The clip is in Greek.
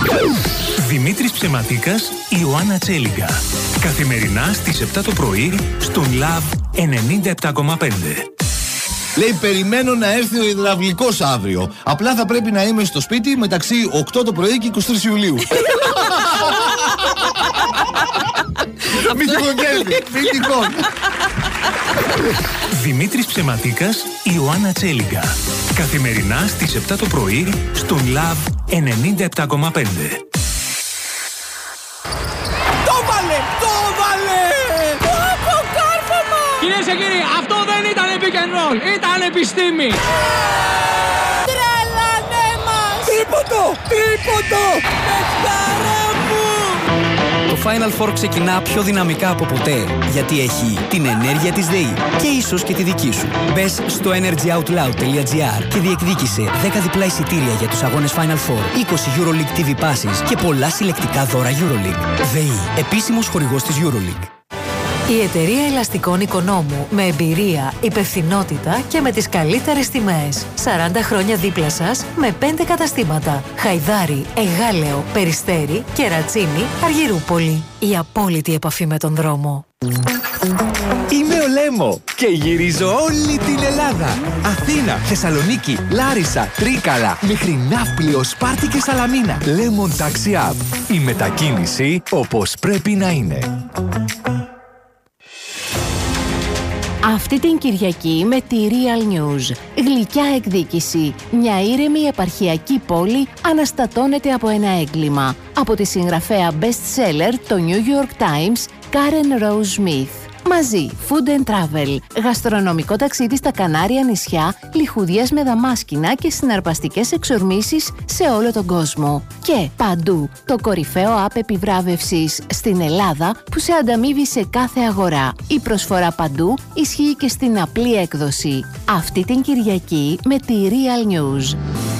Δημήτρης Ψεματίκας, Ιωάννα Τσέλιγκα. Καθημερινά στις 7 το πρωί στον Love 97,5. Λέει, περιμένω να έρθει ο υδραυλικός αύριο. Απλά θα πρέπει να είμαι στο σπίτι μεταξύ 8 το πρωί και 23 Ιουλίου. Μυθικό κέρδη, μυθικό. Δημήτρης Ψεματίκας, Ιωάννα Τσέλιγκα. Καθημερινά στις 7 το πρωί στον Love 97,5. Το βάλε! Κυρίες και κύριοι, αυτό δεν ήταν pick and roll, ήταν επιστήμη. Τρελανέ μας! Τρίποντο! Παιχτάρα μου! Το Final Four ξεκινά πιο δυναμικά από ποτέ, γιατί έχει την ενέργεια της ΔΕΗ και ίσως και τη δική σου. Μπες στο energyoutloud.gr και διεκδίκησε 10 διπλά εισιτήρια για τους αγώνες Final Four, 20 EuroLeague TV passes και πολλά συλλεκτικά δώρα EuroLeague. ΔΕΗ, επίσημος χορηγός της EuroLeague. Η εταιρεία ελαστικών Οικονόμου, με εμπειρία, υπευθυνότητα και με τις καλύτερες τιμές. 40 χρόνια δίπλα σας με 5 καταστήματα. Χαϊδάρι, Εγάλεο, Περιστέρι, Κερατσίνη, Αργυρούπολη. Η απόλυτη επαφή με τον δρόμο. Είμαι ο Λέμο και γυρίζω όλη την Ελλάδα. Αθήνα, Θεσσαλονίκη, Λάρισα, Τρίκαλα, μέχρι Ναύπλιο, Σπάρτη και Σαλαμίνα. Lemon Taxi App. Η μετακίνηση όπως πρέπει να είναι. Αυτή την Κυριακή με τη Real News. Γλυκιά εκδίκηση. Μια ήρεμη επαρχιακή πόλη αναστατώνεται από ένα έγκλημα. Από τη συγγραφέα best-seller το New York Times, Karen Rose Smith. Μαζί, food and travel, γαστρονομικό ταξίδι στα Κανάρια νησιά, λιχουδιές με δαμάσκηνα και συναρπαστικές εξορμήσεις σε όλο τον κόσμο. Και παντού, το κορυφαίο app επιβράβευσης στην Ελλάδα που σε ανταμείβει σε κάθε αγορά. Η προσφορά παντού ισχύει και στην απλή έκδοση. Αυτή την Κυριακή με τη Real News.